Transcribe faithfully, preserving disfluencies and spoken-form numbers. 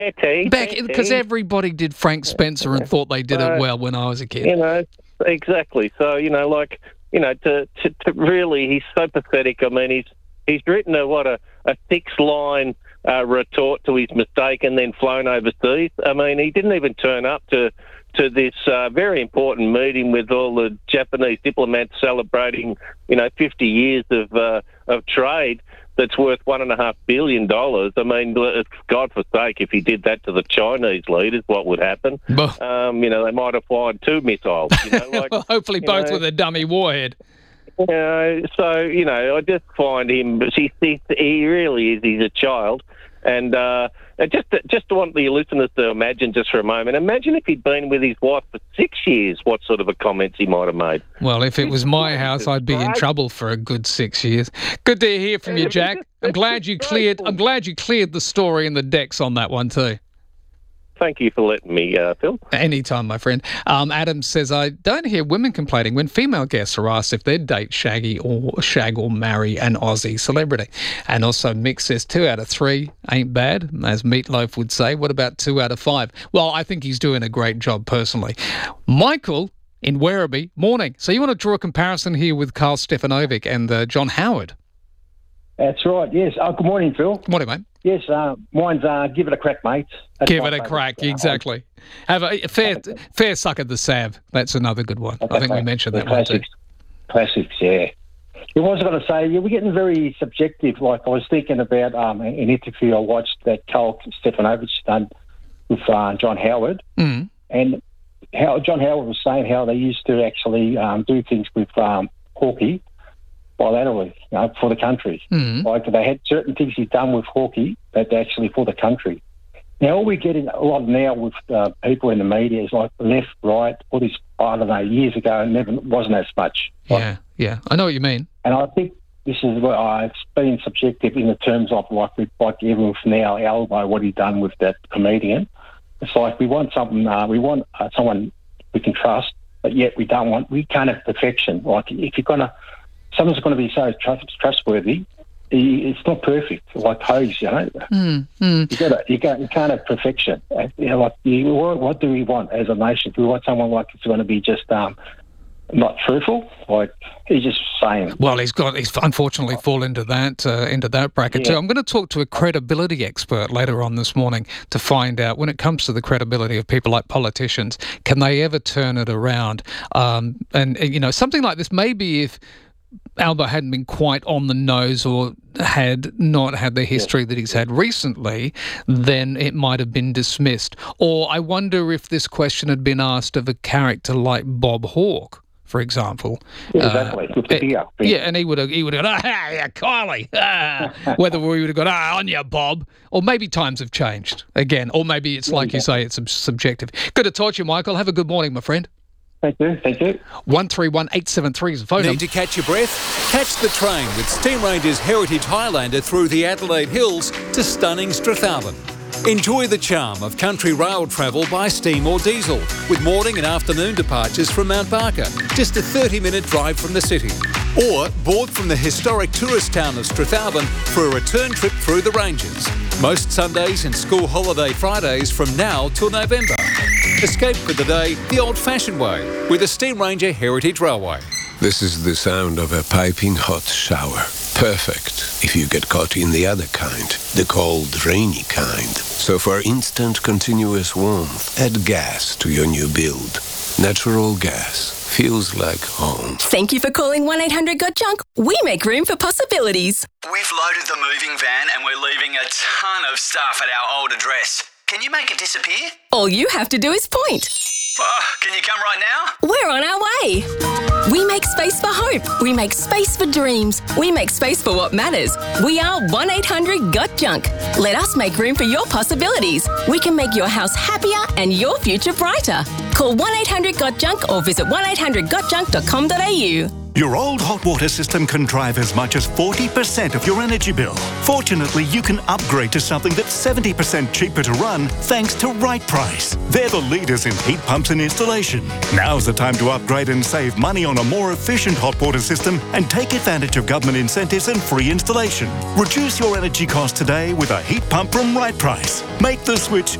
Petty. Back because everybody did Frank Spencer and thought they did So, it well when I was a kid. You know, exactly. So, you know, like, you know, to, to, to really, he's so pathetic. I mean, he's he's written a, what, a, a six-line uh, retort to his mistake and then flown overseas. I mean, he didn't even turn up to, to this uh, very important meeting with all the Japanese diplomats celebrating, you know, fifty years of uh, of trade that's worth one and a half billion dollars. I mean, God forsake, if he did that to the Chinese leaders, what would happen? um, you know, they might have fired two missiles. You know, like, well, hopefully both know, with a dummy warhead. You know, so, you know, I just find him, he, he, he really is, he's a child. And uh, just just want the listeners to imagine just for a moment, imagine if he'd been with his wife for six years, what sort of a comments he might have made. Well, if it was my house, I'd be in trouble for a good six years. Good to hear from you, Jack. I'm glad you cleared. I'm glad you cleared the story and the decks on that one too. Thank you for letting me, uh, Phil. Anytime, my friend. Um, Adam says, I don't hear women complaining when female guests are asked if they'd date Shaggy or shag or marry an Aussie celebrity. And also Mick says two out of three ain't bad, as Meatloaf would say. What about two out of five? Well, I think he's doing a great job personally. Michael in Werribee, morning. So you want to draw a comparison here with Carl Stefanovic and uh, John Howard? That's right, yes. Oh, good morning, Phil. Good morning, mate. Yes, uh, mine's uh, give it a crack, mate. That's give it a crack, exactly. Have a fair fair suck at the Sav. That's another good one. I think we mentioned that one too. Classics, yeah. I was going to say, yeah, we're getting very subjective. Like I was thinking about um, an interview I watched that Carl Stefanovic done with uh, John Howard. Mm. And how John Howard was saying how they used to actually um, do things with um, Hawkey bilaterally, you know, for the country. Mm. Like they had certain things he'd done with Hawkey that actually for the country. Now, all we're getting a lot now with uh, people in the media is like left, right, all this, I don't know, years ago, it never wasn't as much. Like, yeah, yeah. I know what you mean. And I think this is what uh, it's been subjective in the terms of like, with, like everyone from now, Albo, what he done with that comedian. It's like we want something, uh, we want uh, someone we can trust, but yet we don't want, we can't have perfection. Like if you're going to, someone's going to be so trust, trustworthy, it's not perfect, like Hose, you know. Mm, mm. You got you got you can't have perfection. You know, like you, what, what do we want as a nation? Do we want someone like it's going to be just um, not truthful? Like he's just saying. Well, he's got he's unfortunately fall into that uh, into that bracket yeah. too. I'm going to talk to a credibility expert later on this morning to find out when it comes to the credibility of people like politicians, can they ever turn it around? Um, and you know, something like this, maybe if Albo hadn't been quite on the nose or had not had the history that he's had recently, then it might have been dismissed. Or I wonder if this question had been asked of a character like Bob Hawke, for example. Yeah, exactly. Uh, With the uh, yeah, and he would have he would have gone, ah, yeah, Kylie. Ah. Whether we would have gone, ah, on you, Bob. Or maybe times have changed again. Or maybe it's yeah, like yeah. you say, it's subjective. Good to talk to you, Michael. Have a good morning, my friend. Thank you, thank you. one three one eight seven three is the phone Need number. to catch your breath? Catch the train with Steam Ranger's Heritage Highlander through the Adelaide Hills to stunning Strathalbyn. Enjoy the charm of country rail travel by steam or diesel, with morning and afternoon departures from Mount Barker, just a thirty minute drive from the city. Or board from the historic tourist town of Strathalbyn for a return trip through the ranges. Most Sundays and school holiday Fridays from now till November. Escape for the day the old-fashioned way with the Steam Ranger Heritage Railway. This is the sound of a piping hot shower. Perfect if you get caught in the other kind, the cold, rainy kind. So for instant, continuous warmth, add gas to your new build. Natural gas feels like home. Thank you for calling one eight hundred got junk. We make room for possibilities. We've loaded the moving van and we're leaving a ton of stuff at our old address. Can you make it disappear? All you have to do is point. Oh, can you come right now? We're on our way. We make space for hope. We make space for dreams. We make space for what matters. We are one eight hundred got junk. Let us make room for your possibilities. We can make your house happier and your future brighter. Call one eight hundred got junk or visit one eight hundred got junk dot com dot a u. Your old hot water system can drive as much as forty percent of your energy bill. Fortunately, you can upgrade to something that's seventy percent cheaper to run thanks to Right Price. They're the leaders in heat pumps and installation. Now's the time to upgrade and save money on a more efficient hot water system and take advantage of government incentives and free installation. Reduce your energy costs today with a heat pump from Right Price. Make the switch